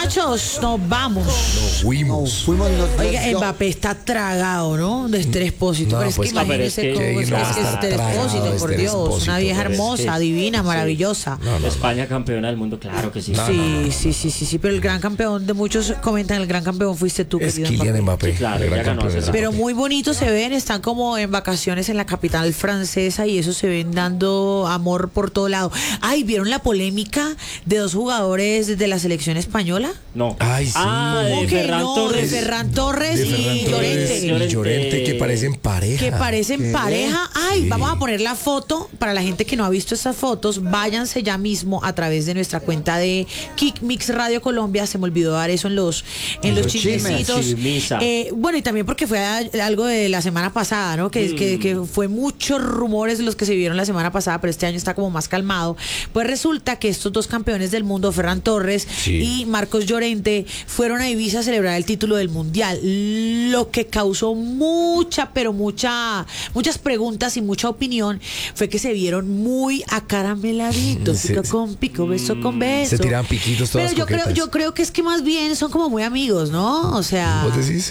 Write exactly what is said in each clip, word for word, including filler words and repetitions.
muchachos, nos vamos. Nos fuimos. No, fuimos nos- Oiga, no. Mbappé está tragado, ¿no? De Esther Expósito. No, pero es pues, que no, pero imagínese es que- cómo que es, no es va a que estar Esther tragado Expósito, de por Esther Dios. Expósito, Una vieja pero es hermosa, que- divina, sí. maravillosa. No, no, España campeona del mundo, claro que sí. No, Sí, sí, sí, sí, sí, pero el gran campeón, de muchos comentan, el gran campeón fuiste tú, es querido Kylian Mbappé. Mbappé. Sí, claro, el gran ya ganó campeón hace del Pero mundo. muy bonitos se ven, están como en vacaciones en la capital francesa y eso se ven dando amor por todo lado. Ay, ¿vieron la polémica de dos jugadores de la selección española? No. Ay, sí. Ah, de ¿Cómo que Ferran no? Torres. De Ferran Torres De y Ferran Torres Llorente. y Llorente, que parecen pareja. Que parecen ¿Qué? pareja. Ay, Sí. vamos a poner la foto. Para la gente que no ha visto esas fotos, váyanse ya mismo a través de nuestra cuenta de Kick Mix Radio Colombia. Se me olvidó dar eso en los, en los Los chismes, chismecitos. chismisa. Eh, bueno, y también porque fue a- algo de la semana pasada, ¿no? Que, que, que fue muchos rumores los que se vieron la semana pasada, pero este año está como más calmado. Pues resulta que estos dos campeones del mundo, Ferran Torres Sí. y Marcos Llorente, fueron a Ibiza a celebrar el título del mundial, lo que causó mucha, pero mucha, muchas preguntas y mucha opinión fue que se vieron muy acarameladitos, Se- pico con pico, beso con beso. Se tiraban piquitos todas Pero yo creo, coquetas. yo creo que es que más bien son como muy amigos, ¿no? O sea, ¿Vos decís?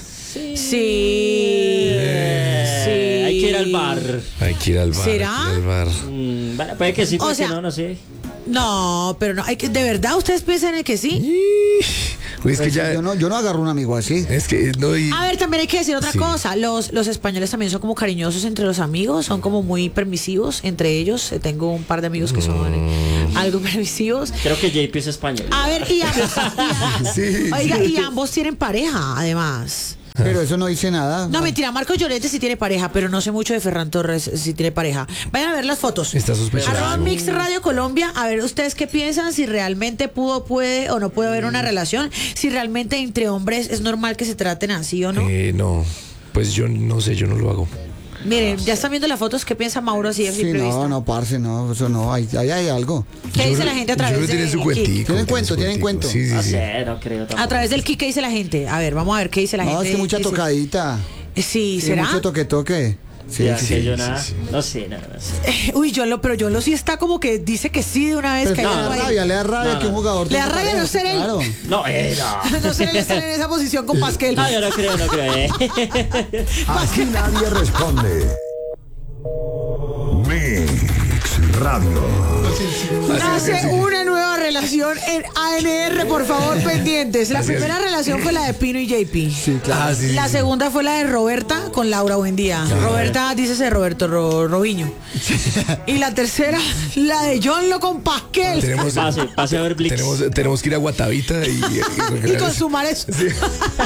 sí, sí. Hay que ir al bar. Hay que ir al bar. ¿Será? hay que ir al bar. Mm, bueno, puede que sí, puede O sea- que no, no sé. No, pero no, hay que, ¿de verdad ustedes piensan en que sí? Uy, es que Pues, ya. yo, no, yo no agarro un amigo así. Es que no. Y, A ver, también hay que decir otra Sí. cosa. Los, los españoles también son como cariñosos entre los amigos, son como muy permisivos entre ellos. Eh, Tengo un par de amigos que son eh, algo permisivos. Creo que J P es español. A ver, y, ambos, y, Sí, oiga, sí. y ambos tienen pareja, además. Pero eso no dice nada. No, mentira, Marcos Llorente sí tiene pareja, pero no sé mucho de Ferran Torres si tiene pareja. Vayan a ver las fotos. Está sospechoso. Arroba Mix Radio Colombia, a ver ustedes qué piensan, si realmente pudo, puede o no puede haber una relación, si realmente entre hombres es normal que se traten así o no. Eh, no. Pues yo no sé, yo no lo hago. Miren, ya están viendo las fotos, ¿qué piensa Mauro así de Sí, simple vista? no, no, parce, no, eso no, ahí, ahí hay algo. ¿Qué dice la gente a través Yo no de tiene su Kik? cuentico. Tienen cuento, su tienen cuentico. cuento. Sí, sí, No sí. sé, no creo tampoco. A través del Kik, ¿qué dice la gente? A ver, vamos a ver qué dice la No, gente. es que mucha Dice- tocadita. Sí, Sí, ¿será? mucho toque, toque. Sí, Ya, sí. que yo sí, nada. sí. No sé, nada, no sé. Uy, yo lo, pero yo lo sí está como que dice que sí de una vez. Pero que le hay da algo ahí. rabia, le da rabia No, que un no. jugador Le da tenga rabia pareja, no ser él. Claro. No, era. No sé, él estar en esa posición con Pasquel. No, yo no creo, no creo. eh. Aquí nadie responde. Mix Radio. Nace una nueva relación en A N R, por favor, pendientes. La Así es. primera relación fue la de Pino y J P. Sí, claro. Ah, sí, sí, La sí. segunda fue la de Roberta con Laura Buendía. Roberta, dícese Roberto Ro- Robiño. Y la tercera, la de John Lo con Pasquel. Tenemos, Pase, pase a ver Blix. tenemos, tenemos que ir a Guatavita y, y, Y consumar eso.